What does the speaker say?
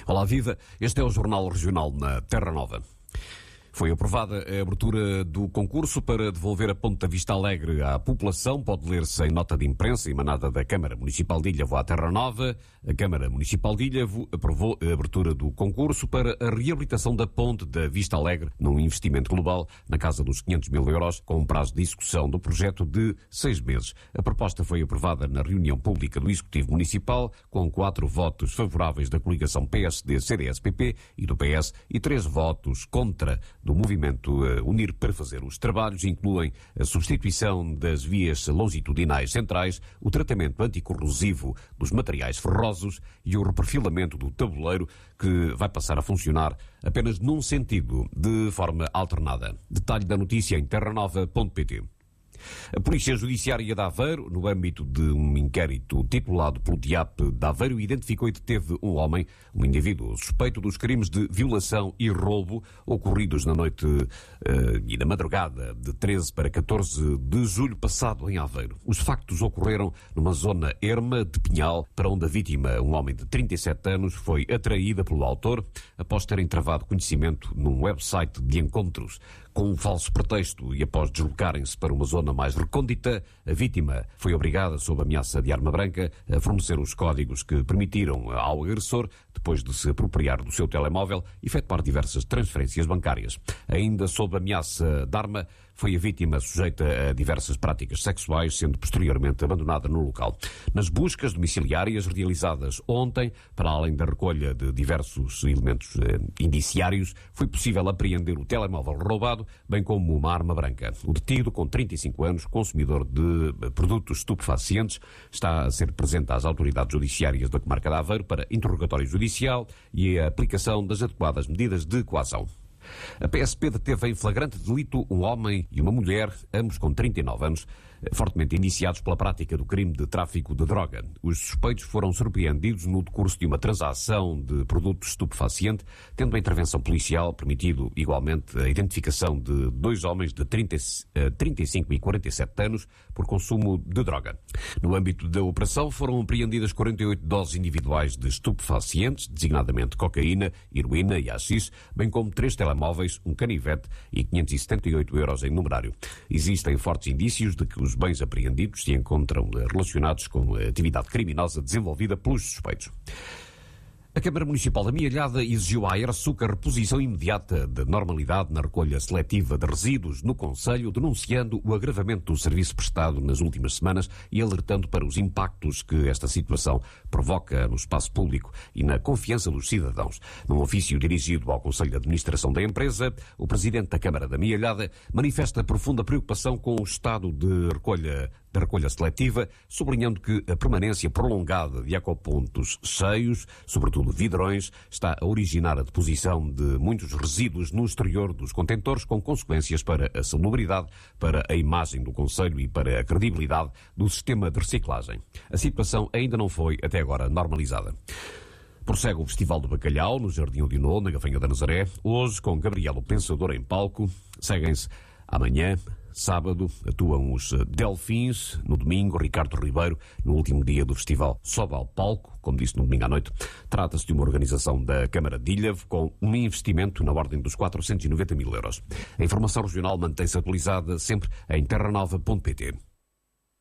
Olá, viva! Este é o Jornal Regional na Terra Nova. Foi aprovada a abertura do concurso para devolver a Ponte da Vista Alegre à população. Pode ler-se em nota de imprensa emanada da Câmara Municipal de Ilhavo à Terra Nova. A Câmara Municipal de Ilhavo aprovou a abertura do concurso para a reabilitação da Ponte da Vista Alegre num investimento global na casa dos 500 mil euros, com um prazo de execução do projeto de 6 meses. A proposta foi aprovada na reunião pública do Executivo Municipal, com 4 votos favoráveis da coligação PSD-CDS-PP e do PS e 3 votos contra do movimento Unir para fazer os trabalhos. Incluem a substituição das vias longitudinais centrais, o tratamento anticorrosivo dos materiais ferrosos e o reperfilamento do tabuleiro, que vai passar a funcionar apenas num sentido, de forma alternada. Detalhe da notícia em terranova.pt. A Polícia Judiciária de Aveiro, no âmbito de um inquérito titulado pelo DIAP de Aveiro, identificou e deteve um homem, um indivíduo suspeito dos crimes de violação e roubo ocorridos na noite e na madrugada de 13 para 14 de julho passado em Aveiro. Os factos ocorreram numa zona erma de Pinhal, para onde a vítima, um homem de 37 anos, foi atraída pelo autor após terem travado conhecimento num website de encontros. Com um falso pretexto e após deslocarem-se para uma zona mais recôndita, a vítima foi obrigada, sob ameaça de arma branca, a fornecer os códigos que permitiram ao agressor, depois de se apropriar do seu telemóvel, efetuar diversas transferências bancárias. Ainda sob ameaça de arma, foi a vítima sujeita a diversas práticas sexuais, sendo posteriormente abandonada no local. Nas buscas domiciliárias realizadas ontem, para além da recolha de diversos elementos indiciários, foi possível apreender o telemóvel roubado, bem como uma arma branca. O detido, com 35 anos, consumidor de produtos estupefacientes, está a ser presente às autoridades judiciárias da comarca de Aveiro para interrogatório judicial e a aplicação das adequadas medidas de coação. A PSP deteve em flagrante delito um homem e uma mulher, ambos com 39 anos, fortemente indiciados pela prática do crime de tráfico de droga. Os suspeitos foram surpreendidos no decurso de uma transação de produtos estupefaciente, tendo a intervenção policial permitido igualmente a identificação de 2 homens de 35 e 47 anos por consumo de droga. No âmbito da operação foram apreendidas 48 doses individuais de estupefacientes, designadamente cocaína, heroína e haxixe, bem como 3 telemóveis, um canivete e 578 euros em numerário. Existem fortes indícios de que os bens apreendidos se encontram relacionados com a atividade criminosa desenvolvida pelos suspeitos. A Câmara Municipal da Mialhada exigiu à Aerçuc a reposição imediata de normalidade na recolha seletiva de resíduos no concelho, denunciando o agravamento do serviço prestado nas últimas semanas e alertando para os impactos que esta situação provoca no espaço público e na confiança dos cidadãos. Num ofício dirigido ao Conselho de Administração da empresa, o Presidente da Câmara da Mialhada manifesta profunda preocupação com o estado de recolha seletiva, sublinhando que a permanência prolongada de ecopontos cheios, sobretudo vidrões, está a originar a deposição de muitos resíduos no exterior dos contentores, com consequências para a salubridade, para a imagem do concelho e para a credibilidade do sistema de reciclagem. A situação ainda não foi, até agora, normalizada. Prossegue o Festival do Bacalhau, no Jardim Odinô, na Gafanha da Nazaré, hoje com Gabriel o Pensador em palco. Seguem-se amanhã, sábado, atuam os Delfins, no domingo, Ricardo Ribeiro, no último dia do festival, sobe ao palco, como disse no domingo à noite. Trata-se de uma organização da Câmara de Ilhavo, com um investimento na ordem dos 490 mil euros. A informação regional mantém-se atualizada sempre em terranova.pt.